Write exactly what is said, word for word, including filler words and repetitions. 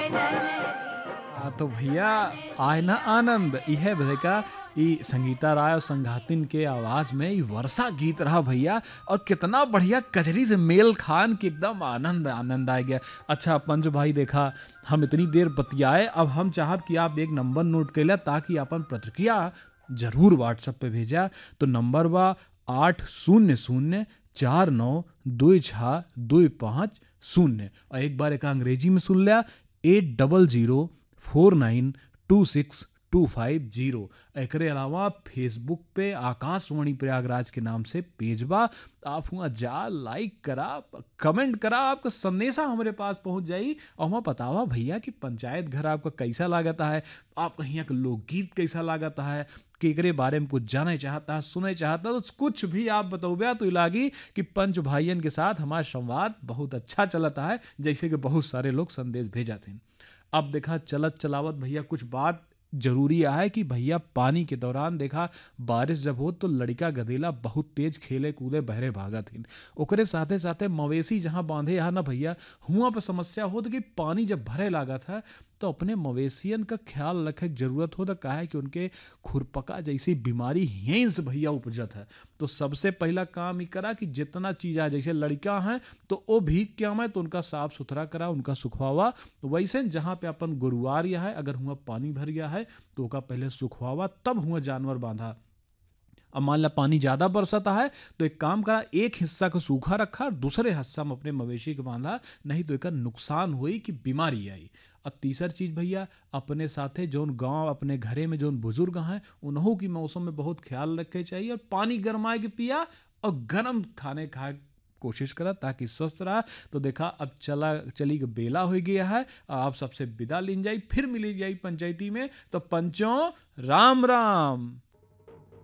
हाँ, तो भैया आय ना आनंद इहे भैया ई संगीता राय और संघातिन के आवाज में ई वर्षा गीत रहा भैया। और कितना बढ़िया कजरी से मेल खान के एकदम आनंद आनंद आ गया। अच्छा पंच भाई देखा हम इतनी देर बतियाए, अब हम चाहब कि आप एक नंबर नोट कर लिया ताकि अपन प्रतिक्रिया जरूर व्हाट्सएप पे भेजा। तो नंबर बा आठ शून्य शून्य चार नौ दो छः दो पाँच शून्य। और एक बार एक अंग्रेजी में सुन लिया at double zero four nine two six two five zero. एकरे अलावा फेसबुक पे आकाशवाणी प्रयागराज के नाम से पेज बा, आप वहाँ जा लाइक करा कमेंट करा, आपका संदेशा हमारे पास पहुँच जाई। और वहाँ बतावा भैया कि पंचायत घर आपका कैसा लागता है, आपका यहाँ का लोकगीत कैसा लागता है, केकरे बारे में कुछ जाने चाहता है सुने चाहता है तो कुछ भी आप बताओ तो लागी कि पंच भाइयन के साथ हमारा संवाद बहुत अच्छा चलता है, जैसे कि बहुत सारे लोग संदेश भेजाते हैं। अब देखा चलत चलावत भैया कुछ बात जरूरी है कि भैया पानी के दौरान देखा बारिश जब हो तो लड़का गधेला बहुत तेज खेले कूदे बहरे भागत हिन। ओकरे साथे साथे मवेशी जहाँ बांधे यहाँ ना भैया हुआ पर समस्या हो तो कि पानी जब भरे लागत है तो अपने मवेशियन का ख्याल रखे की जरूरत हो तो कहा है कि उनके खुरपका जैसी बीमारी यहीं से भैया उपजत है। तो सबसे पहला काम ही करा कि जितना चीज है जैसे लड़का हैं तो वो भीग क्या मैं तो उनका साफ सुथरा करा उनका सुखवावा। तो वैसे जहाँ पे अपन गुरुवार या है अगर हुआ पानी भर गया है तो का पहले सुखवावा तब हुआ जानवर बांधा। अब मान ला पानी ज्यादा बरसता है तो एक काम करा एक हिस्सा को सूखा रखा और दूसरे हिस्सा में अपने मवेशी को बांधा, नहीं तो एक नुकसान हुई कि बीमारी आई। और तीसर चीज भैया अपने साथे जोन गांव अपने घरे में जोन बुजुर्ग हैं उन्हों की मौसम में बहुत ख्याल रखे चाहिए और पानी गरमाए के पिया और गर्म खाने खाए कोशिश करा ताकि स्वस्थ रहा। तो देखा अब चला चली के बेला हो गया है, आप सबसे विदा लीन जाई फिर मिली जाई पंचायती में। तो पंचों राम राम।